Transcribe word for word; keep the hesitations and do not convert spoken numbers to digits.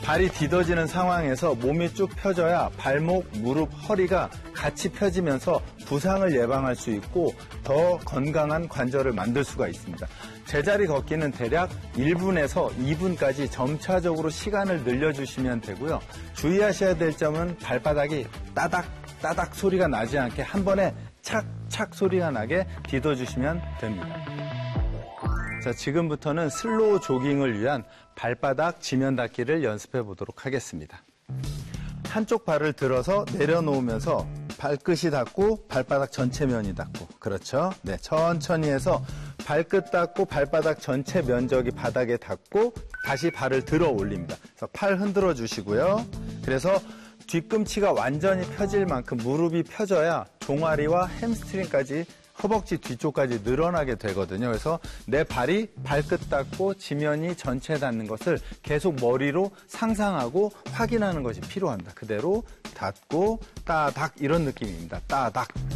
발이 디뎌지는 상황에서 몸이 쭉 펴져야 발목, 무릎, 허리가 같이 펴지면서 부상을 예방할 수 있고 더 건강한 관절을 만들 수가 있습니다. 제자리 걷기는 대략 일 분에서 이 분까지 점차적으로 시간을 늘려주시면 되고요. 주의하셔야 될 점은 발바닥이 따닥 따닥 소리가 나지 않게 한 번에 착착 소리가 나게 디뎌주시면 됩니다. 자, 지금부터는 슬로우 조깅을 위한 발바닥 지면 닫기를 연습해 보도록 하겠습니다. 한쪽 발을 들어서 내려놓으면서 발끝이 닿고 발바닥 전체 면이 닿고, 그렇죠? 네, 천천히 해서 발끝 닿고 발바닥 전체 면적이 바닥에 닿고 다시 발을 들어 올립니다. 그래서 팔 흔들어 주시고요. 그래서 뒤꿈치가 완전히 펴질 만큼 무릎이 펴져야 종아리와 햄스트링까지 허벅지 뒤쪽까지 늘어나게 되거든요. 그래서 내 발이 발끝 닿고 지면이 전체에 닿는 것을 계속 머리로 상상하고 확인하는 것이 필요합니다. 그대로 닿고 따닥 이런 느낌입니다. 따닥.